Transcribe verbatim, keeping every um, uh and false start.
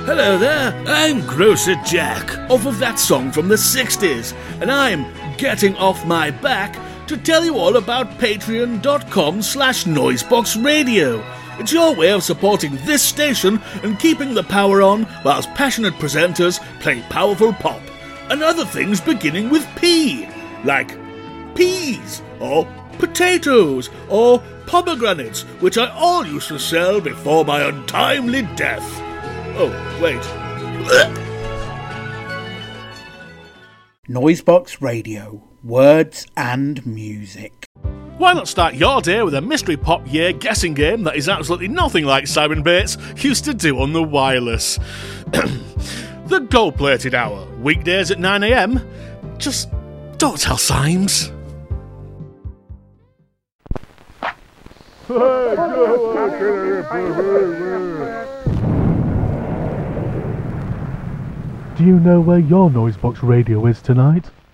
Hello there, I'm Grocer Jack, off of that song from the sixties, and I'm getting off my back to tell you all about patreon.com slash noiseboxradio. It's your way of supporting this station and keeping the power on whilst passionate presenters play powerful pop, and other things beginning with P, like peas, or potatoes, or pomegranates, which I all used to sell before my untimely death. Oh, wait. Noisebox Radio, words and music. Why not start your day with a mystery pop year guessing game that is absolutely nothing like Simon Bates used to do on the wireless? The gold-plated hour, weekdays at nine a.m. Just don't tell Symes. Do you know where your Noisebox Radio is tonight?